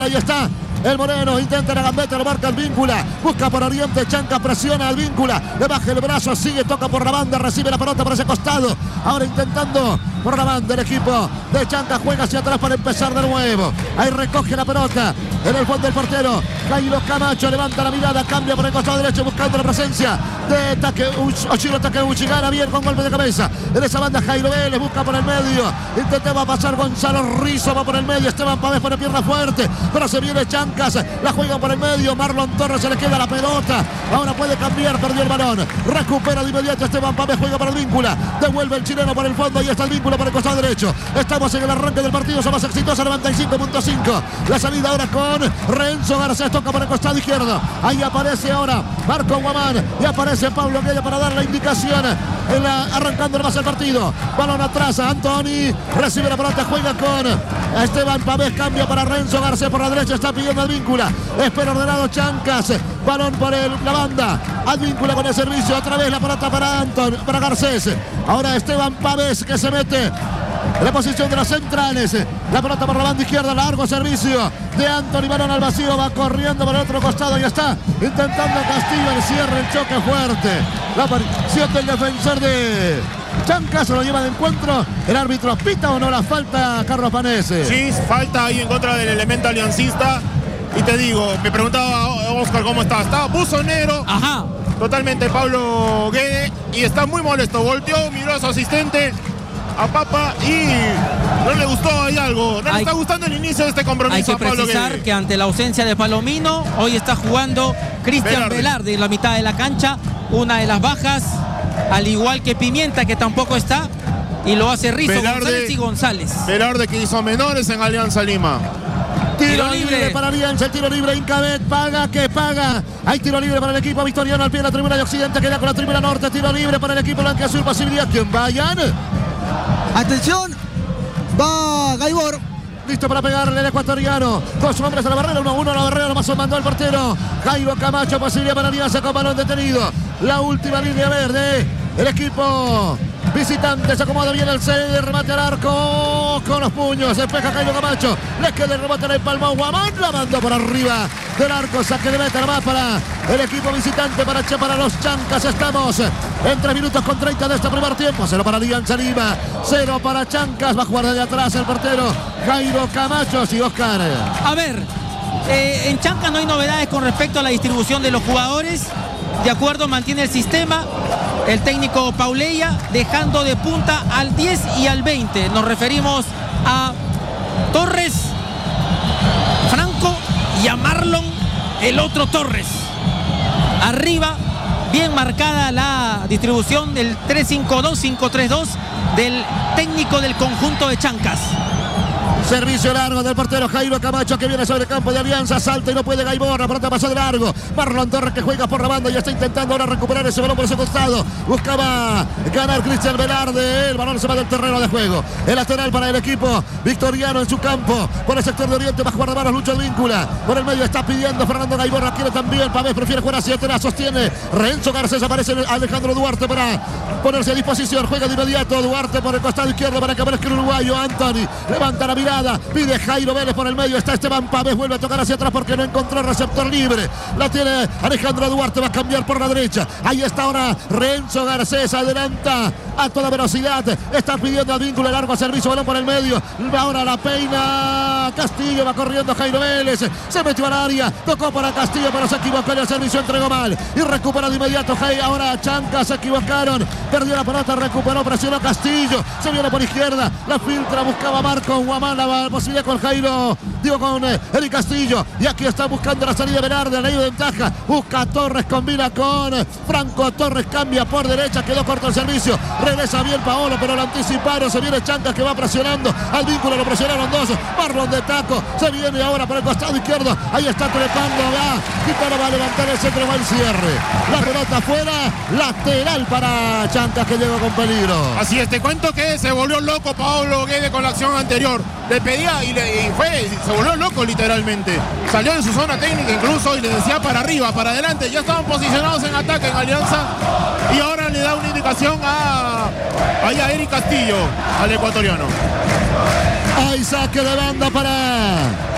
Ahí está el Moreno, intenta la gambeta, lo marca el Víncula, busca por Oriente, Chancas presiona al Víncula, le baja el brazo, sigue, toca por la banda, recibe la pelota por ese costado, ahora intentando por la banda el equipo de Chancas, juega hacia atrás para empezar de nuevo, ahí recoge la pelota, en el fondo del portero, Jairo Camacho levanta la mirada, cambia por el costado derecho buscando la presencia de Oshiro Takeuchi, gana bien con golpe de cabeza, en esa banda Jairo Vélez, busca por el medio, intentaba pasar Gonzalo Rizzo, va por el medio, Esteban Pavés pone pierna fuerte, pero se viene Chancas, la juega por el medio, Marlon Torres se le queda la pelota, ahora puede cambiar, perdió el balón, recupera de inmediato Esteban Pavés, juega para el Víncula, devuelve el chileno por el fondo, ahí está el Víncula por el costado derecho, estamos en el arranque del partido, somos exitosos, 95.5, la salida ahora con Renzo Garcés, toca por el costado izquierdo, ahí aparece ahora Marco Guamán, y aparece Pablo Gueye para dar la indicación, arrancando más el partido, balón atrás, Antoni, recibe la pelota, juega con Esteban Pavés, cambia para Renzo Garcés por la derecha, está pidiendo al Víncula, espera ordenado Chancas, balón por la banda, al Víncula con el servicio, otra vez la pelota para Garcés, ahora Esteban Pavés que se mete en la posición de los centrales, la pelota por la banda izquierda, largo servicio de Antoni, balón al vacío, va corriendo por el otro costado, ya está, intentando Castillo el cierre, el choque fuerte, la aparición del defensor de Chancas, se lo lleva de encuentro, el árbitro pita o no la falta, Carlos Panese. Sí, falta ahí en contra del elemento aliancista, y te digo, me preguntaba Oscar cómo está, estaba buzonero, ajá, totalmente Pablo Guede, y está muy molesto, volteó, miró a su asistente, a Papa, y no le gustó ahí algo, no le está gustando el inicio de este compromiso. Hay que a Pablo precisar Guede, que ante la ausencia de Palomino, hoy está jugando Cristian Velarde en la mitad de la cancha, una de las bajas, al igual que Pimienta, que tampoco está, y lo hace Rizzo, González y González. Velarde, que hizo menores en Alianza Lima. Tiro libre para Alianza, el tiro libre, Incabet, paga, que paga. Hay tiro libre para el equipo victoriano al pie de la tribuna de Occidente, queda con la tribuna norte, tiro libre para el equipo blanquiazul, posibilidad que vayan. Atención, va Gaibor. Listo para pegarle el ecuatoriano. Dos hombres a la barrera, 1-1 a la barrera, nomás mandó el portero. Jairo Camacho, posibilidad para Alianza con balón detenido. La última línea verde, el equipo visitante se acomoda bien el remate al arco con los puños, despeja Jairo Camacho, le queda el remate en el palmo, Guamán la mandó por arriba del arco, saque de meta más para el equipo visitante, para los Chancas. Estamos en 3 minutos con 30 de este primer tiempo, 0 para Alianza Lima, 0 para Chancas, va a jugar desde atrás el portero Jairo Camacho. Y Oscar, a ver, en Chancas no hay novedades con respecto a la distribución de los jugadores. De acuerdo, mantiene el sistema el técnico Pauleya, dejando de punta al 10 y al 20. Nos referimos a Torres, Franco y a Marlon, el otro Torres. Arriba, bien marcada la distribución del 3-5-2, 5-3-2 del técnico del conjunto de Chancas. Servicio largo del portero Jairo Camacho, que viene sobre el campo de Alianza, salta y no puede Gaibor, la pelota pasó de largo. Marlon Torres, que juega por la banda y está intentando ahora recuperar ese balón por ese costado. Buscaba ganar Cristian Velarde, el balón se va del terreno de juego. El lateral para el equipo victoriano en su campo, por el sector de Oriente, va a jugar de manos Lucho Víncula. Por el medio está pidiendo Fernando Gaibor, la quiere también Pavés, prefiere jugar hacia atrás, sostiene Renzo Garcés, aparece Alejandro Duarte para ponerse a disposición, juega de inmediato Duarte por el costado izquierdo para que aparezca el uruguayo. Antoni levanta la mirada, pide Jairo Vélez por el medio, está Esteban Pavés, vuelve a tocar hacia atrás porque no encontró receptor libre, la tiene Alejandro Duarte, va a cambiar por la derecha, ahí está ahora Renzo Garcés, adelanta a toda velocidad, está pidiendo al Víncula, largo servicio, balón por el medio, ahora la peina Castillo, va corriendo Jairo Vélez, se metió al área, tocó para Castillo pero se equivocó en el servicio, entregó mal y recupera de inmediato ahora Chancas, se equivocaron, perdió la pelota, recuperó, presionó Castillo, se viene por izquierda, la filtra, buscaba Marco Guamán, la posibilidad con Jairo, con Eric Castillo, y aquí está buscando la salida de Velarde, la de ventaja, busca Torres, combina con Franco, Torres cambia por derecha, quedó corto el servicio, regresa bien Paolo, pero lo anticiparon, se viene Chancas que va presionando, al Víncula lo presionaron dos, Marlon de taco, se viene ahora por el costado izquierdo, ahí está trepando, va a levantar el centro, va el cierre, la pelota afuera, lateral para Chancas que llegó con peligro. Así es, te cuento que se volvió loco Pablo Guede con la acción anterior, le pedía y se volvió loco literalmente, salió de su zona técnica incluso y le decía para arriba, para adelante, ya estaban posicionados en ataque en Alianza y ahora le da una indicación a Eric Castillo, al ecuatoriano. Hay saque de banda para